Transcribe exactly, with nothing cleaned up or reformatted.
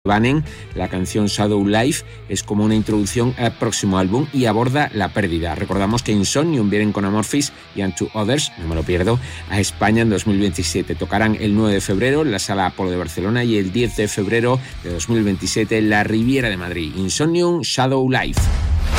Vanen. La canción Shadow Life es como una introducción al próximo álbum y aborda la pérdida. Recordamos que Insomnium vienen con Amorphis y And Two Others, no me lo pierdo, a España en dos mil veintisiete. Tocarán el nueve de febrero en la Sala Apolo de Barcelona y el diez de febrero de dos mil veintisiete en la Riviera de Madrid. Insomnium, Shadow Life.